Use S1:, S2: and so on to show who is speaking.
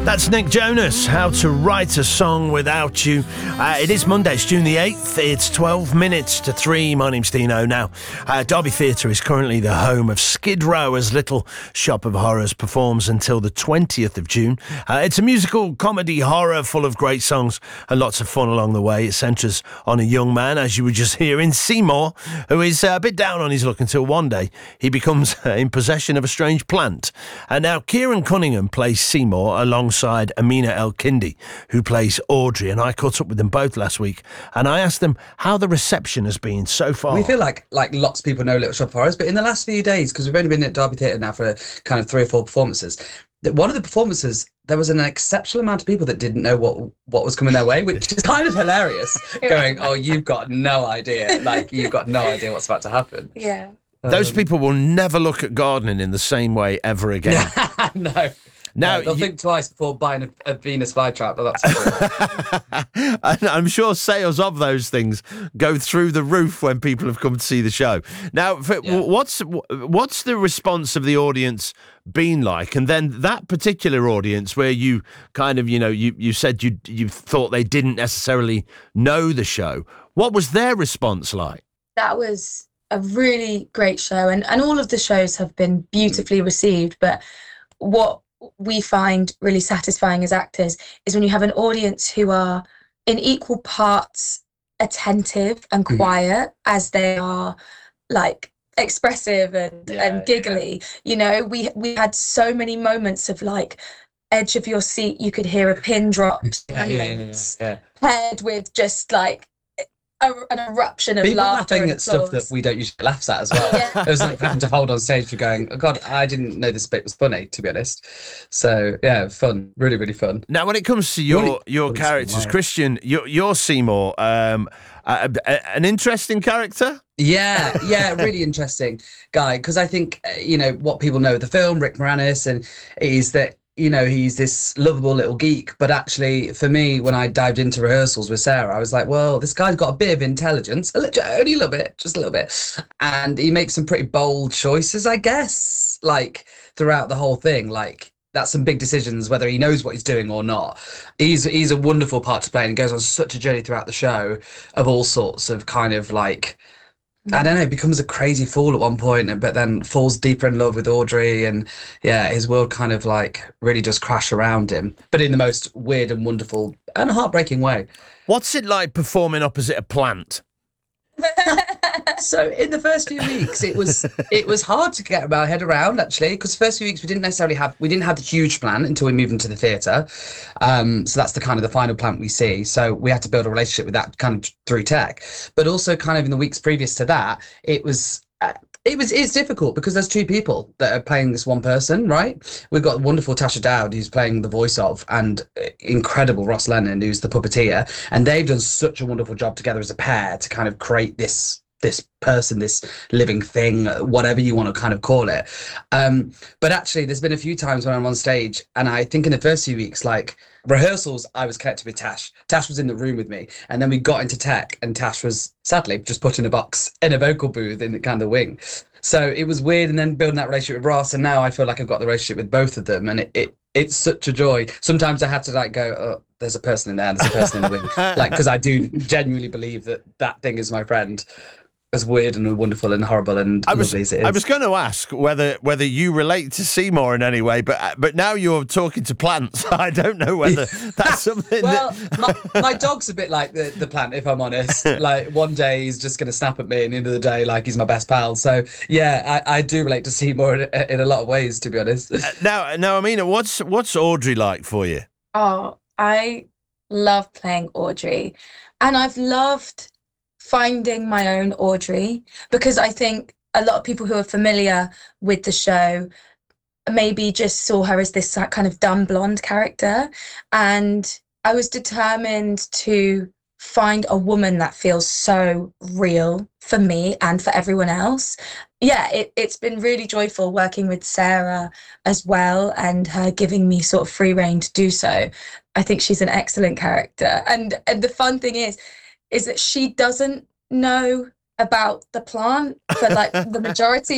S1: That's Nick Jonas, How to Write a Song Without You. It is Monday, it's June the 8th. It's 12 minutes to 3. My name's Dino. Now, Derby Theatre is currently the home of Skid Row as Little Shop of Horrors performs until the 20th of June. It's a musical comedy horror full of great songs and lots of fun along the way. It centres on a young man, as you were just hearing, Seymour, who is a bit down on his luck until one day he becomes in possession of a strange plant. And now Kieran Cunningham plays Seymour alongside Amina El-Kindi, who plays Audrey, and I caught up with them both last week and I asked them how the reception has been so far.
S2: We feel like lots of people know Little Shop of Horrors, but in the last few days, because we've only been at Derby Theatre now for kind of 3 or 4 performances, that one of the performances there was an exceptional amount of people that didn't know what was coming their way, which is kind of hilarious. Going, oh, you've got no idea, you've got no idea what's about to happen.
S3: Yeah.
S1: Those people will never look at gardening in the same way ever again.
S2: No.
S1: Now,
S2: they'll think twice before buying a Venus flytrap, but that's true.
S1: And I'm sure sales of those things go through the roof when people have come to see the show. Now, what's the response of the audience been like? And then that particular audience where you kind of, you said you thought they didn't necessarily know the show. What was their response like?
S3: That was a really great show, and all of the shows have been beautifully received, but what we find really satisfying as actors is when you have an audience who are in equal parts attentive and quiet as they are expressive and giggly. We had so many moments of edge of your seat, you could hear a pin drop, paired with just an eruption of
S2: people
S3: laughter
S2: laughing at stuff that we don't usually laugh at as well. It was like having to hold on stage for going, oh God, I didn't know this bit was funny, to be honest. So yeah, fun, really, really fun.
S1: Now, when it comes to your characters, Christian, you're Seymour, an interesting character.
S2: Yeah, really interesting guy, because I think what people know of the film, Rick Moranis, and is that he's this lovable little geek, but actually for me, when I dived into rehearsals with Sarah, I was like, well, this guy's got a bit of intelligence, only a little bit, just a little bit, and he makes some pretty bold choices, I guess, throughout the whole thing. That's some big decisions, whether he knows what he's doing or not. He's a wonderful part to play, and he goes on such a journey throughout the show of all sorts of kind of I don't know, becomes a crazy fool at one point, but then falls deeper in love with Audrey, and his world kind of really just crash around him, but in the most weird and wonderful and heartbreaking way.
S1: What's it like performing opposite a plant?
S2: So in the first few weeks, it was hard to get my head around, actually, because the first few weeks we didn't have the huge plant until we moved into the theatre. So that's the final plant we see. So we had to build a relationship with that kind of through tech, but also kind of in the weeks previous to that, it's difficult because there's 2 people that are playing this one person, right? We've got wonderful Tasha Dowd, who's playing the voice of, and incredible Ross Lennon, who's the puppeteer, and they've done such a wonderful job together as a pair to kind of create this person, this living thing, whatever you want to kind of call it. But actually, there's been a few times when I'm on stage, and I think in the first few weeks, rehearsals, I was connected with Tash. Tash was in the room with me, and then we got into tech, and Tash was sadly just put in a box in a vocal booth in the kind of wing. So it was weird, and then building that relationship with Ross, and now I feel like I've got the relationship with both of them, and it's such a joy. Sometimes I had to go, oh, there's a person in there, there's a person in the wing, because I do genuinely believe that thing is my friend. As weird and wonderful and horrible and lovely as it is.
S1: I was going to ask whether you relate to Seymour in any way, but now you're talking to plants. I don't know whether that's something.
S2: Well, my dog's a bit like the plant, if I'm honest. One day he's just going to snap at me, and at the end of the day, he's my best pal. So yeah, I do relate to Seymour in a lot of ways, to be honest.
S1: Now, Amina, what's Audrey like for you?
S3: Oh, I love playing Audrey, and I've loved finding my own Audrey, because I think a lot of people who are familiar with the show maybe just saw her as this kind of dumb blonde character, and I was determined to find a woman that feels so real for me and for everyone else. Yeah, it's been really joyful working with Sarah as well, and her giving me sort of free rein to do so. I think she's an excellent character, and the fun thing is that she doesn't know about the plant for the majority